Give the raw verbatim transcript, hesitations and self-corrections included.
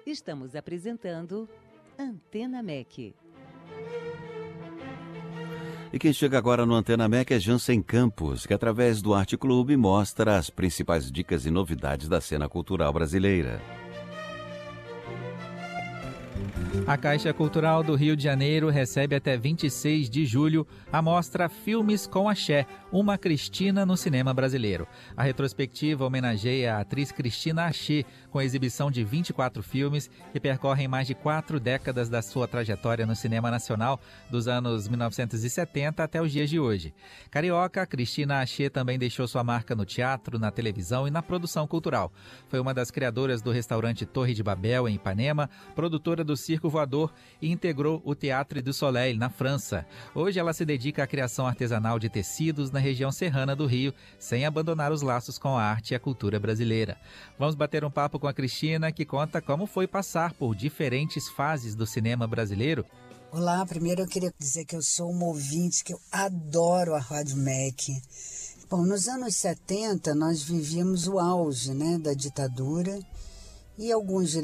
Estamos apresentando Antena M E C. E quem chega agora no Antena M E C é Jansen Campos, que através do Arte Clube mostra as principais dicas e novidades da cena cultural brasileira. A Caixa Cultural do Rio de Janeiro recebe até vinte e seis de julho a mostra Filmes com Axé, uma Cristina no cinema brasileiro. A retrospectiva homenageia a atriz Cristina Axé, com exibição de vinte e quatro filmes que percorrem mais de quatro décadas da sua trajetória no cinema nacional, dos anos mil novecentos e setenta até os dias de hoje. Carioca, Cristina Axé também deixou sua marca no teatro, na televisão e na produção cultural. Foi uma das criadoras do restaurante Torre de Babel, em Ipanema, produtora do Circo Voador e integrou o Théâtre du Soleil, na França. Hoje ela se dedica à criação artesanal de tecidos na região serrana do Rio, sem abandonar os laços com a arte e a cultura brasileira. Vamos bater um papo com a Cristina, que conta como foi passar por diferentes fases do cinema brasileiro. Olá, primeiro eu queria dizer que eu sou uma ouvinte, que eu adoro a Rádio M E C. Bom, nos anos setenta nós vivíamos o auge, né, da ditadura e alguns